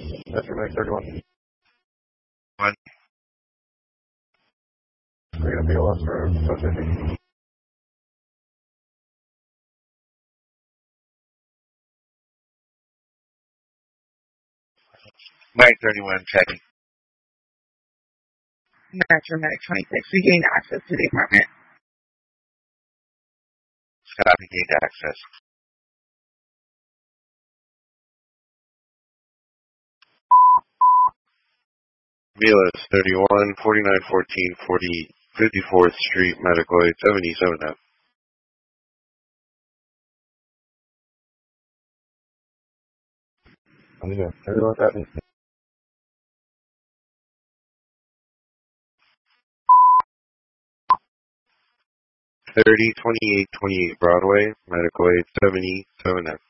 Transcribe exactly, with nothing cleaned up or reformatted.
Metro Mag thirty-one. One. We're going to B L S for South fifty. Mag thirty-one, checking. Metro Mag twenty-six, we gained access to the apartment. Copy, gained access. V L S thirty-one, forty-nine fourteen, forty, fifty-fourth Street, Medical Aid seventy-seven F. I'm going to tell you what that means. thirty, twenty-eight, twenty-eight Broadway, Medical Aid seventy-seven F.